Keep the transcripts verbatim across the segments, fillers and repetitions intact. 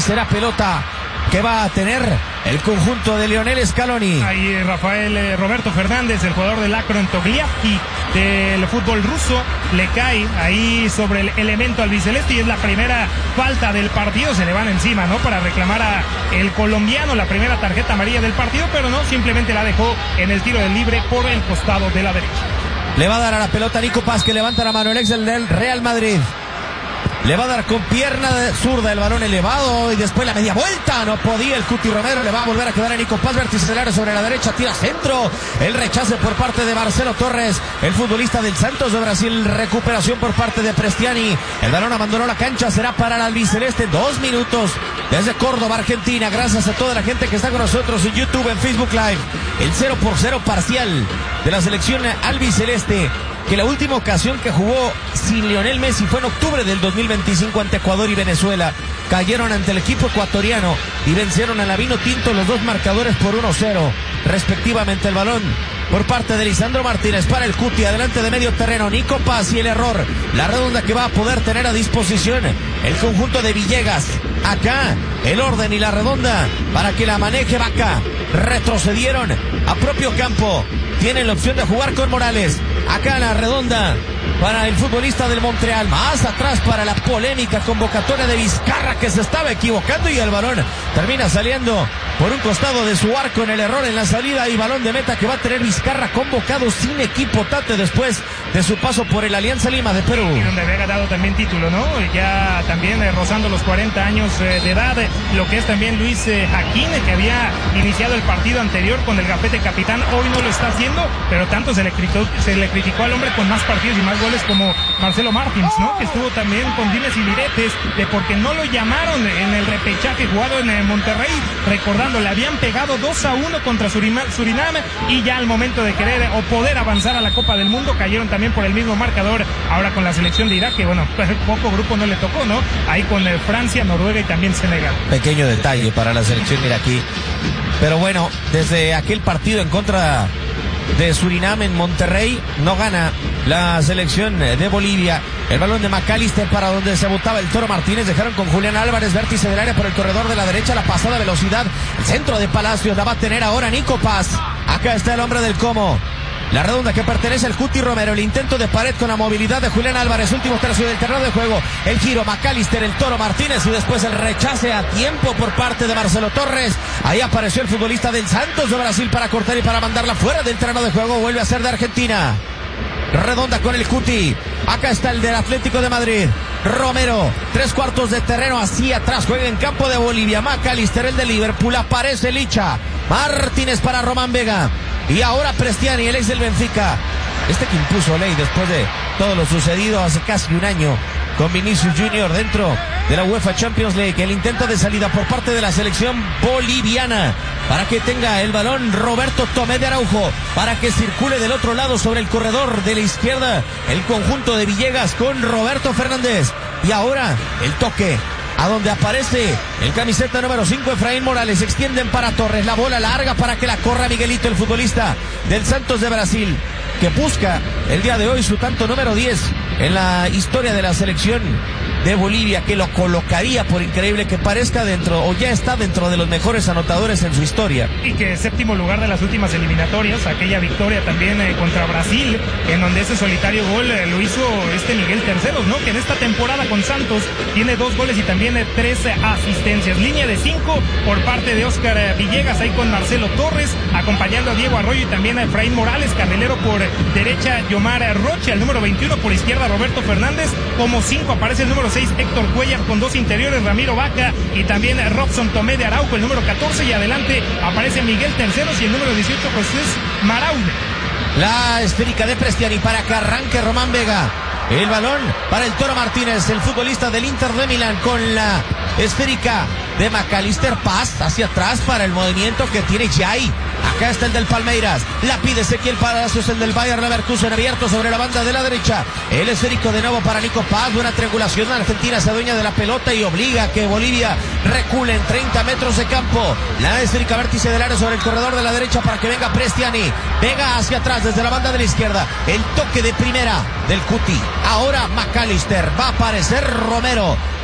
será pelota que va a tener el conjunto de Lionel Scaloni. Ahí Rafael eh, Roberto Fernández, el jugador del Akron Togliatti del fútbol ruso, le cae ahí sobre el elemento albiceleste y es la primera falta del partido. Se le van encima, ¿no? Para reclamar a el colombiano la primera tarjeta amarilla del partido, pero no, simplemente la dejó en el tiro del libre por el costado de la derecha. Le va a dar a la pelota Nico Paz, que levanta la mano, el ex del Real Madrid. Le va a dar con pierna zurda el balón elevado y después la media vuelta. No podía el Cuti Romero. Le va a volver a quedar a Nico Paz. Vértice del área sobre la derecha. Tira centro. El rechace por parte de Marcelo Torres, el futbolista del Santos de Brasil. Recuperación por parte de Prestiani. El balón abandonó la cancha. Será para el albiceleste. Dos minutos desde Córdoba, Argentina. Gracias a toda la gente que está con nosotros en YouTube, en Facebook Live. El cero por cero parcial de la selección albiceleste, que la última ocasión que jugó sin Lionel Messi fue en octubre del dos mil veinticinco ante Ecuador y Venezuela. Cayeron ante el equipo ecuatoriano y vencieron a la Vino Tinto los dos marcadores por uno cero, respectivamente. El balón por parte de Lisandro Martínez para el Cuti, adelante de medio terreno, Nico Paz, y el error, la redonda que va a poder tener a disposición el conjunto de Villegas. Acá el orden y la redonda para que la maneje Vaca. Retrocedieron a propio campo, tienen la opción de jugar con Morales. Acá la redonda para el futbolista del Montreal, más atrás para la polémica convocatoria de Vizcarra, que se estaba equivocando, y el balón termina saliendo por un costado de su arco en el error en la salida, y balón de meta que va a tener Vizcarra, convocado sin equipo Tate después de su paso por el Alianza Lima de Perú. Y donde había ganado también título, ¿no? Ya también eh, rozando los cuarenta años eh, de edad, eh, lo que es también Luis eh, Jaquín, que había iniciado el partido anterior con el gafete capitán, hoy no lo está haciendo, pero tanto se le criticó, se le criticó al hombre con más partidos y más goles como Marcelo Martins, ¿no? Que estuvo también con dimes y diretes de por qué no lo llamaron en el repechaje jugado en Monterrey. Recordando, le habían pegado dos a uno contra Surinam, Surinam y ya al momento de querer o poder avanzar a la Copa del Mundo cayeron también por el mismo marcador. Ahora con la selección de Irak, que bueno, poco grupo no le tocó, ¿no? Ahí con eh, Francia, Noruega y también Senegal. Pequeño detalle para la selección iraquí. Pero bueno, desde aquel partido en contra de Surinam en Monterrey, no gana la selección de Bolivia. El balón de McAllister para donde se botaba el Toro Martínez. Dejaron con Julián Álvarez, vértice del área por el corredor de la derecha, la pasada velocidad, el centro de Palacios, la va a tener ahora Nico Paz. Acá está el hombre del Como, la redonda que pertenece al Cuti Romero. El intento de pared con la movilidad de Julián Álvarez, último tercio del terreno de juego, el giro, McAllister, el Toro Martínez, y después el rechace a tiempo por parte de Marcelo Torres. Ahí apareció el futbolista del Santos de Brasil para cortar y para mandarla fuera del terreno de juego. Vuelve a ser de Argentina. Redonda con el Cuti. Acá está el del Atlético de Madrid, Romero, tres cuartos de terreno hacia atrás, juega en campo de Bolivia. McAllister, el de Liverpool, aparece Licha, Martínez para Román Vega, y ahora Prestiani, el ex del Benfica, este que impuso ley después de todo lo sucedido hace casi un año con Vinicius Junior dentro de la UEFA Champions League. El intento de salida por parte de la selección boliviana para que tenga el balón Roberto Tomé de Araujo, para que circule del otro lado sobre el corredor de la izquierda el conjunto de Villegas con Roberto Fernández. Y ahora el toque a donde aparece el camiseta número cinco, Efraín Morales. Extienden para Torres, la bola larga para que la corra Miguelito, el futbolista del Santos de Brasil, que busca el día de hoy su tanto número diez en la historia de la selección de Bolivia, que lo colocaría, por increíble que parezca, dentro, o ya está dentro de los mejores anotadores en su historia. Y que séptimo lugar de las últimas eliminatorias, aquella victoria también eh, contra Brasil, en donde ese solitario gol eh, lo hizo este Miguel Terceros, ¿no? Que en esta temporada con Santos tiene dos goles y también eh, tres eh, asistencias. Línea de cinco por parte de Oscar eh, Villegas, ahí con Marcelo Torres, acompañando a Diego Arroyo y también a Efraín Morales. Carrilero por derecha, Yomar Rocha, el número veintiuno por izquierda, Roberto Fernández. Como cinco aparece el número seis, Héctor Cuellar, con dos interiores, Ramiro Vaca y también Robson Tomé de Araujo, el número catorce, y adelante aparece Miguel Terceros y el número dieciocho, Jesús Maraude. La esférica de Prestiani para que arranque Román Vega. El balón para el Toro Martínez, el futbolista del Inter de Milán, con la esférica de McAllister. Paz hacia atrás para el movimiento que tiene Jai. Acá está el del Palmeiras, la pide Ezequiel Palacios, el del Bayer Leverkusen, abierto sobre la banda de la derecha. El esférico de nuevo para Nico Paz. Buena triangulación. Argentina se adueña de la pelota y obliga a que Bolivia recule en treinta metros de campo. La esférica vértice del área sobre el corredor de la derecha para que venga Prestiani. Venga hacia atrás desde la banda de la izquierda. El toque de primera del Cuti. Ahora McAllister, va a aparecer Romero.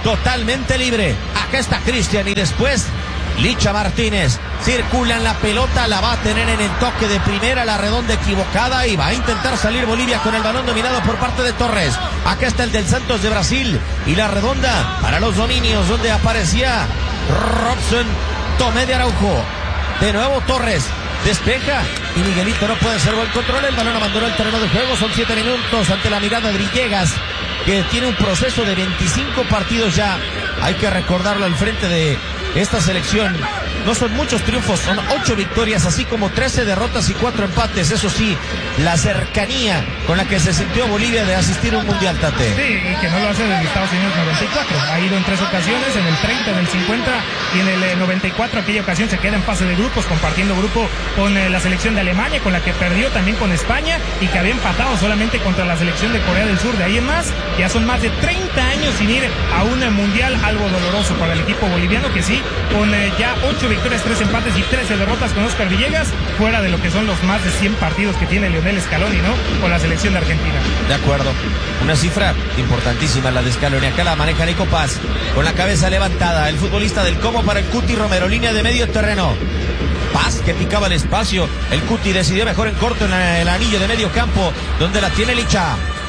totalmente libre. Acá está Cristian y después Licha Martínez. Circulan la pelota, la va a tener en el toque de primera, la redonda equivocada, y va a intentar salir Bolivia con el balón dominado por parte de Torres. Acá está el del Santos de Brasil y la redonda para los dominios, donde aparecía Robson Tomé de Araujo. De nuevo Torres despeja y Miguelito no puede hacer buen control. El balón abandonó el terreno de juego. Son siete minutos ante la mirada de Villegas, que tiene un proceso de veinticinco partidos ya. Hay que recordarlo al frente de esta selección. No son muchos triunfos, son ocho victorias, así como trece derrotas y cuatro empates. Eso sí, la cercanía con la que se sintió Bolivia de asistir a un mundial, Tate. Sí, y que no lo hace desde Estados Unidos noventa y cuatro. Ha ido en tres ocasiones, en el treinta, en el cincuenta y en el noventa y cuatro. Aquella ocasión se queda en fase de grupos, compartiendo grupo con eh, la selección de Alemania, con la que perdió también con España, y que había empatado solamente contra la selección de Corea del Sur. De ahí en más, ya son más de treinta años sin ir a un mundial, algo doloroso para el equipo boliviano, que sí, con eh, ya ocho victorias, tres empates y trece derrotas con Oscar Villegas, fuera de lo que son los más de cien partidos que tiene Lionel Scaloni, ¿no?, con la selección de Argentina. De acuerdo, una cifra importantísima la de Scaloni. Acá la maneja Nico Paz, con la cabeza levantada, el futbolista del Como para el Cuti Romero, línea de medio terreno. Paz, que picaba el espacio, el Cuti decidió mejor en corto en el anillo de medio campo, donde la tiene Licha.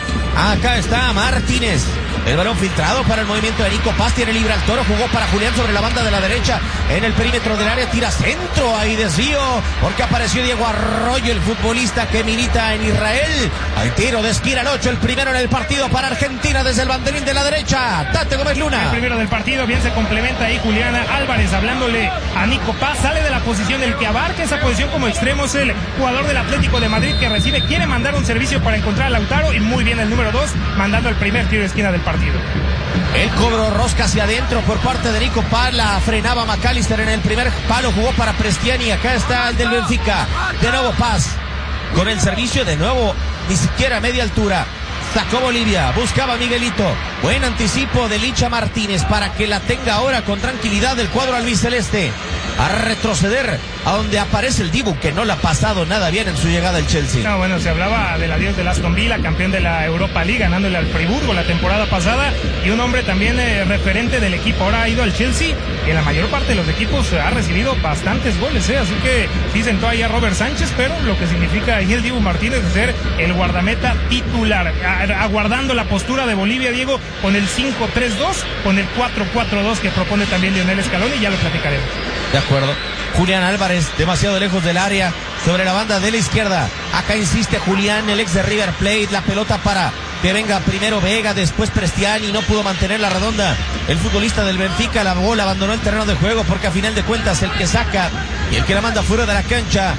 Acá está Martínez. El balón filtrado para el movimiento de Nico Paz. Tiene libre al Toro. Jugó para Julián sobre la banda de la derecha. En el perímetro del área. Tira centro. Ahí desvío. Porque apareció Diego Arroyo, el futbolista que milita en Israel. Hay tiro de esquina al ocho. El primero en el partido para Argentina desde el banderín de la derecha. Tate Gómez Luna. El primero del partido. Bien se complementa ahí Juliana Álvarez hablándole a Nico Paz. Sale de la posición. El que abarca esa posición como extremo es el jugador del Atlético de Madrid, que recibe. Quiere mandar un servicio para encontrar a Lautaro. Y muy bien el número dos mandando el primer tiro de esquina del partido. El cobro rosca hacia adentro por parte de Nico Paz. La frenaba McAllister en el primer palo. Jugó para Prestiani. Acá está el del Benfica. De nuevo Paz con el servicio. De nuevo ni siquiera a media altura. Sacó Bolivia. Buscaba Miguelito. Buen anticipo de Licha Martínez para que la tenga ahora con tranquilidad el cuadro albiceleste. A retroceder a donde aparece el Dibu, que no le ha pasado nada bien en su llegada al Chelsea. No, bueno, se hablaba del adiós del Aston Villa, campeón de la Europa League, ganándole al Friburgo la temporada pasada, y un hombre también eh, referente del equipo. Ahora ha ido al Chelsea y en la mayor parte de los equipos ha recibido bastantes goles, ¿eh? Así que sí sentó ahí a Robert Sánchez, pero lo que significa ahí el Dibu Martínez de ser el guardameta titular, aguardando la postura de Bolivia, Diego, con el cinco tres dos, con el cuatro cuatro dos que propone también Lionel Scaloni, ya lo platicaremos. De acuerdo. Julián Álvarez, demasiado lejos del área, sobre la banda de la izquierda. Acá insiste Julián, el ex de River Plate. La pelota para que venga primero Vega, después Prestiani. No pudo mantener la redonda el futbolista del Benfica. La bola abandonó el terreno de juego, porque a final de cuentas el que saca y el que la manda fuera de la cancha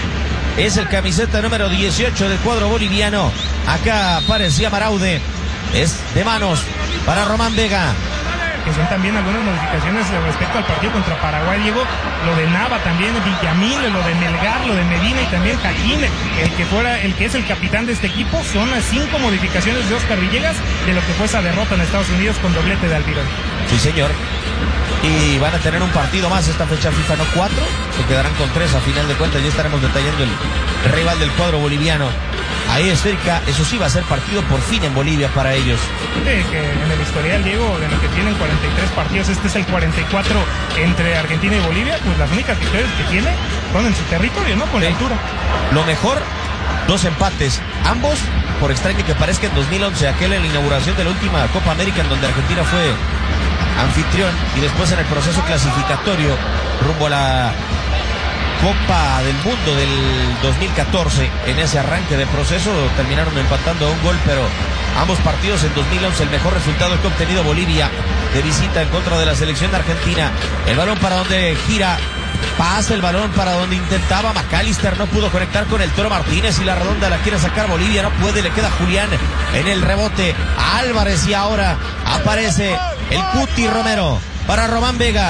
es el camiseta número dieciocho del cuadro boliviano. Acá aparecía Maraude. Es de manos para Román Vega. Que son también algunas modificaciones respecto al partido contra Paraguay, Diego. Lo de Nava también, Villamil, lo de Melgar, lo de Medina y también Jaquín, el que fuera, el que es el capitán de este equipo. Son cinco modificaciones de Oscar Villegas de lo que fue esa derrota en Estados Unidos con doblete de Almirón. Sí, señor. Y van a tener un partido más esta fecha FIFA, no cuatro, se quedarán con tres a final de cuentas. Ya estaremos detallando el rival del cuadro boliviano. Ahí es cerca, eso sí va a ser partido por fin en Bolivia para ellos. Sí, que en el historial, Diego, de lo que tienen cuarenta y tres partidos, este es el cuarenta y cuatro entre Argentina y Bolivia. Pues las únicas victorias que tiene son en su territorio, ¿no? Con sí. La altura. Lo mejor, dos empates, ambos, por extraño que parezca, en dos mil once, aquel en la inauguración de la última Copa América, en donde Argentina fue anfitrión, y después en el proceso clasificatorio rumbo a la Copa del Mundo del dos mil catorce. En ese arranque de proceso terminaron empatando a un gol, pero ambos partidos en dos mil once, el mejor resultado que ha obtenido Bolivia de visita en contra de la selección de Argentina. El balón para donde gira Pasa el balón para donde intentaba McAllister, no pudo conectar con el Toro Martínez, y la redonda la quiere sacar Bolivia, no puede, le queda Julián en el rebote, Álvarez, y ahora aparece el Cuti Romero para Román Vega.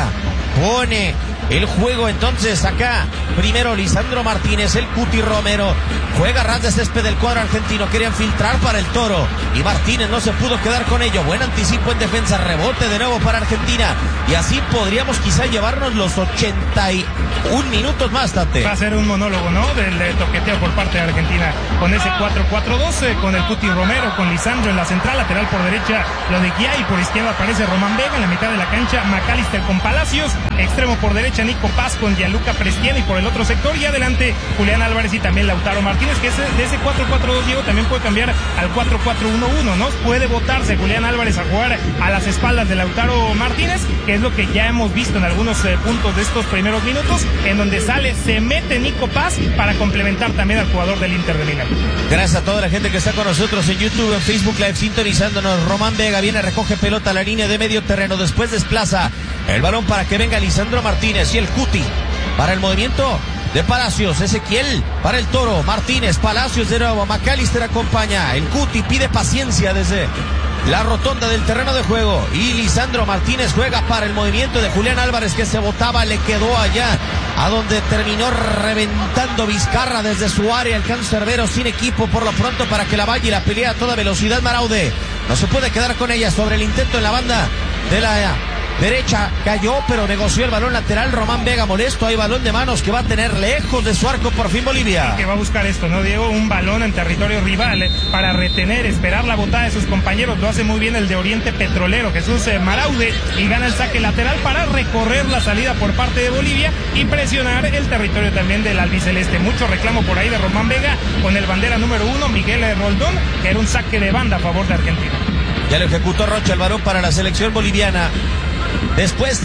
pone el juego entonces acá. Primero Lisandro Martínez, el Cuti Romero. Juega ras de césped del cuadro argentino. Querían filtrar para el Toro. Y Martínez no se pudo quedar con ello. Buen anticipo en defensa. Rebote de nuevo para Argentina. Y así podríamos quizá llevarnos los ochenta y un minutos más, Tate. Va a ser un monólogo, ¿no? Del de toqueteo por parte de Argentina. Con ese cuatro cuatro dos, con el Cuti Romero, con Lisandro en la central, lateral por derecha, lo de Guía, y por izquierda aparece Román Vega. En la mitad de la cancha, McAllister con Palacios. Extremo por derecha, Nico Paz con Gianluca Prestiani, y por el otro sector, y adelante Julián Álvarez y también Lautaro Martínez, que ese, de ese cuatro cuatro dos, Diego, también puede cambiar al cuatro cuatro uno uno, ¿no? Puede botarse Julián Álvarez a jugar a las espaldas de Lautaro Martínez, que es lo que ya hemos visto en algunos eh, puntos de estos primeros minutos, en donde sale, se mete Nico Paz para complementar también al jugador del Inter de Milán. Gracias a toda la gente que está con nosotros en YouTube, en Facebook Live, sintonizándonos. Román Vega viene, recoge pelota a la línea de medio terreno, después desplaza el balón para que venga Lisandro Martínez y el Cuti para el movimiento de Palacios. Ezequiel para el Toro, Martínez, Palacios de nuevo, McAllister acompaña, el Cuti pide paciencia desde la rotonda del terreno de juego, y Lisandro Martínez juega para el movimiento de Julián Álvarez, que se botaba, le quedó allá a donde terminó reventando Vizcarra desde su área. El cancerbero sin equipo por lo pronto para que la vaya y la pelea a toda velocidad. Maraude no se puede quedar con ella sobre el intento en la banda de la derecha, cayó, pero negoció el balón lateral. Román Vega molesto, hay balón de manos que va a tener lejos de su arco por fin Bolivia. Y que va a buscar esto, ¿no, Diego? Un balón en territorio rival eh, para retener, esperar la botada de sus compañeros. Lo hace muy bien el de Oriente Petrolero, Jesús eh, Maraude, y gana el saque lateral para recorrer la salida por parte de Bolivia y presionar el territorio también del albiceleste. Mucho reclamo por ahí de Román Vega con el bandera número uno, Miguel Roldón, que era un saque de banda a favor de Argentina. Ya lo ejecutó Rocha, el balón para la selección boliviana. Después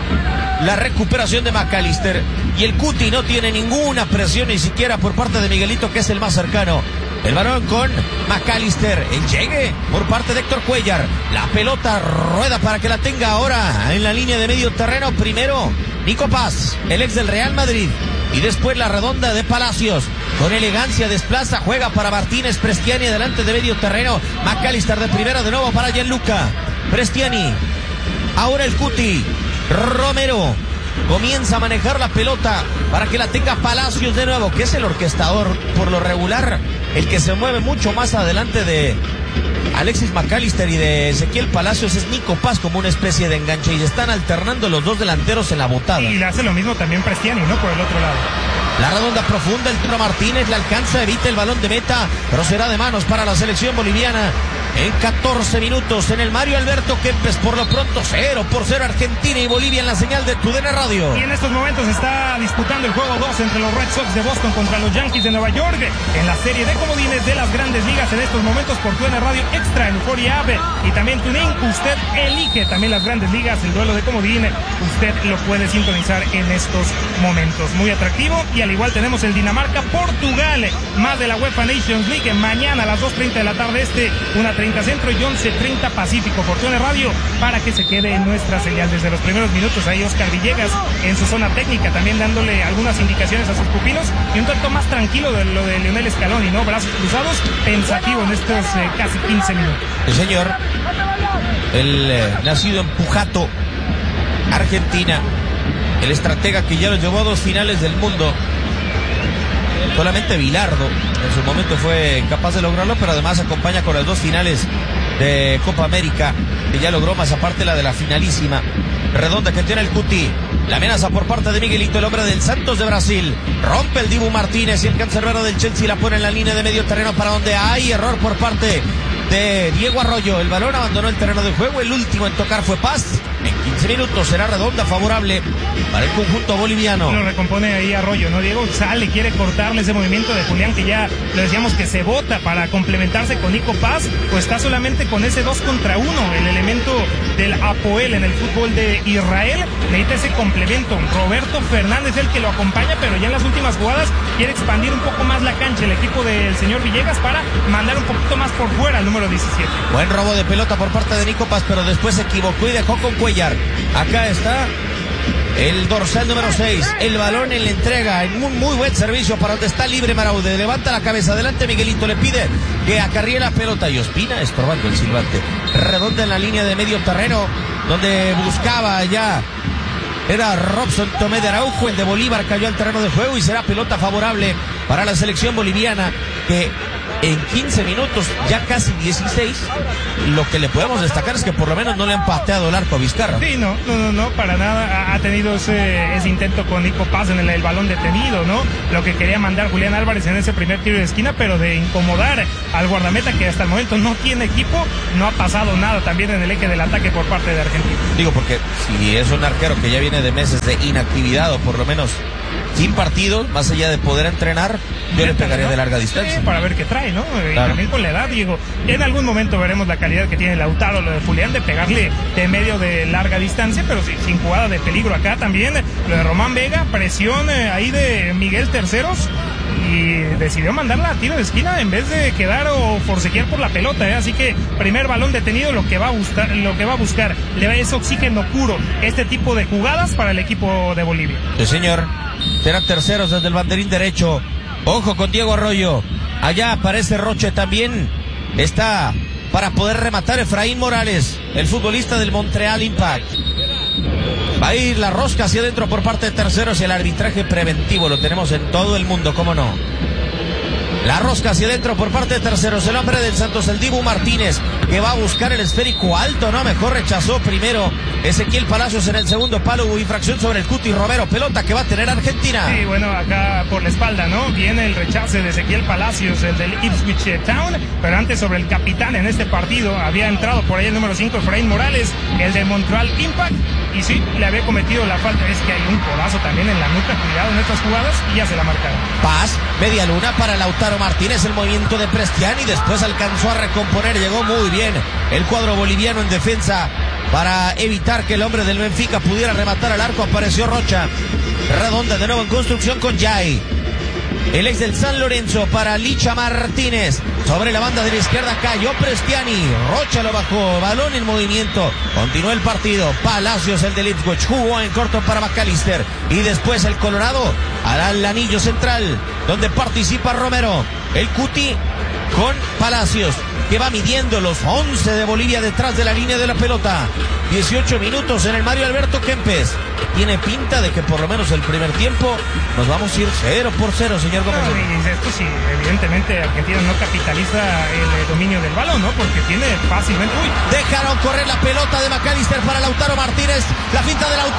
la recuperación de McAllister, y el Cuti no tiene ninguna presión ni siquiera por parte de Miguelito, que es el más cercano. El balón con McAllister, el llegue por parte de Héctor Cuellar. La pelota rueda para que la tenga ahora en la línea de medio terreno. Primero Nico Paz, el ex del Real Madrid, y después la redonda de Palacios. Con elegancia desplaza, juega para Martínez, Prestiani adelante de medio terreno. McAllister de primera de nuevo para Gianluca Prestiani. Ahora el Cuti Romero comienza a manejar la pelota para que la tenga Palacios de nuevo, que es el orquestador por lo regular, el que se mueve mucho más adelante de Alexis McAllister y de Ezequiel Palacios es Nico Paz, como una especie de enganche, y se están alternando los dos delanteros en la botada. Y le hace lo mismo también Prestiani, ¿no? Por el otro lado. La redonda profunda, el Toro Martínez la alcanza, evita el balón de meta, pero será de manos para la selección boliviana. En catorce minutos en el Mario Alberto Kempes, por lo pronto cero por cero Argentina y Bolivia en la señal de T U D N Radio. Y en estos momentos está disputando el juego dos entre los Red Sox de Boston contra los Yankees de Nueva York en la serie de comodines de las Grandes Ligas. En estos momentos por T U D N Radio Extra, en Euphoria App y también TuneIn. Usted elige también las Grandes Ligas, el duelo de comodín, usted lo puede sintonizar en estos momentos. Muy atractivo. Y al igual tenemos el Dinamarca-Portugal, más de la UEFA Nations League, mañana a las dos treinta de la tarde este, una treinta centro y once treinta pacífico por T U D N Radio, para que se quede en nuestra señal. Desde los primeros minutos ahí Oscar Villegas en su zona técnica, también dándole algunas indicaciones a sus pupilos, y un tanto más tranquilo de lo de Lionel Scaloni, ¿no? Brazos cruzados, pensativo en estos eh, casi quince minutos. El señor, el eh, nacido en Pujato, Argentina, el estratega que ya lo llevó a dos finales del mundo. Solamente Bilardo en su momento fue capaz de lograrlo, pero además acompaña con las dos finales de Copa América que ya logró, más aparte la de la finalísima redonda que tiene el Cuti. La amenaza por parte de Miguelito, el hombre del Santos de Brasil. Rompe el Dibu Martínez y el cancerbero del Chelsea la pone en la línea de medio terreno, para donde hay error por parte de Diego Arroyo. El balón abandonó el terreno de juego, el último en tocar fue Paz. En quince minutos será redonda favorable para el conjunto boliviano. Lo recompone ahí Arroyo, ¿no, Diego? Sale, quiere cortarle ese movimiento de Julián, que ya le decíamos que se bota para complementarse con Nico Paz, pues está solamente con ese dos contra uno, el elemento del Apoel en el fútbol de Israel. Necesita ese complemento. Roberto Fernández es el que lo acompaña, pero ya en las últimas jugadas quiere expandir un poco más la cancha el equipo del señor Villegas para mandar un poquito más por fuera al número diecisiete. Buen robo de pelota por parte de Nico Paz, pero después se equivocó y dejó con Cuellar. Acá está el dorsal número seis, el balón en la entrega, en un muy buen servicio para donde está libre Maraude. Levanta la cabeza, adelante Miguelito, le pide que acarríe la pelota y Ospina estorbando el silbante. Redonda en la línea de medio terreno, donde buscaba ya era Robson Tomé de Araujo, el de Bolívar cayó al terreno de juego y será pelota favorable para la selección boliviana, que en quince minutos, ya casi dieciséis, lo que le podemos destacar es que por lo menos no le han pateado el arco a Vizcarra. Sí, no, no, no, no, para nada. Ha, ha tenido ese, ese intento con Nico Paz en el, el balón detenido, ¿no? Lo que quería mandar Julián Álvarez en ese primer tiro de esquina, pero de incomodar al guardameta, que hasta el momento no tiene equipo, no ha pasado nada también en el eje del ataque por parte de Argentina. Digo, porque si es un arquero que ya viene de meses de inactividad o por lo menos sin partidos, más allá de poder entrenar, yo le pegaría, ¿no?, de larga distancia. Sí, para ver qué trae, ¿no? Claro. Y también con la edad, digo, en algún momento veremos la calidad que tiene Lautaro, lo de Julián, de pegarle de medio de larga distancia, pero sí, sin jugada de peligro acá también. Lo de Román Vega, presión eh, ahí de Miguel Terceros, y decidió mandarla a tiro de esquina en vez de quedar o forcejear por la pelota, ¿eh? Así que primer balón detenido, lo que va a buscar, lo que va a buscar, le va ese oxígeno puro, este tipo de jugadas para el equipo de Bolivia. Sí, señor. Será Terceros desde el banderín derecho. Ojo con Diego Arroyo. Allá aparece Roche también. Está para poder rematar Efraín Morales, el futbolista del Montreal Impact. Va a ir la rosca hacia adentro por parte de Terceros, y el arbitraje preventivo lo tenemos en todo el mundo, ¿cómo no? La rosca hacia adentro por parte de Terceros, el hombre del Santos, el Dibu Martínez, que va a buscar el esférico alto, no, mejor rechazó primero Ezequiel Palacios en el segundo palo. Hubo infracción sobre el Cuti Romero, pelota que va a tener Argentina. Sí, bueno, acá por la espalda, ¿no? Viene el rechace de Ezequiel Palacios, el del Ipswich Town, pero antes sobre el capitán en este partido había entrado por ahí el número cinco, Efraín Morales, el de Montreal Impact, y sí, le había cometido la falta. Es que hay un codazo también en la nuca, cuidado en estas jugadas, y ya se la marcaron. Paz, media luna para Lautaro Martínez, el movimiento de Prestiani, después alcanzó a recomponer, llegó muy bien el cuadro boliviano en defensa para evitar que el hombre del Benfica pudiera rematar al arco. Apareció Rocha, redonda de nuevo en construcción con Jai, el ex del San Lorenzo, para Licha Martínez, sobre la banda de la izquierda cayó Prestiani, Rocha lo bajó, balón en movimiento, continuó el partido. Palacios, el del Ipswich, jugó en corto para McAllister, y después el Colorado al anillo central, donde participa Romero, el Cuti con Palacios, que va midiendo los once de Bolivia detrás de la línea de la pelota. dieciocho minutos en el Mario Alberto Kempes. Tiene pinta de que por lo menos el primer tiempo nos vamos a ir cero por cero, señor Gómez. No, y esto sí, evidentemente Argentina no capitaliza el dominio del balón, ¿no? Porque tiene fácilmente... Uy. Dejaron correr la pelota de McAllister para Lautaro Martínez. La finta de Lautaro.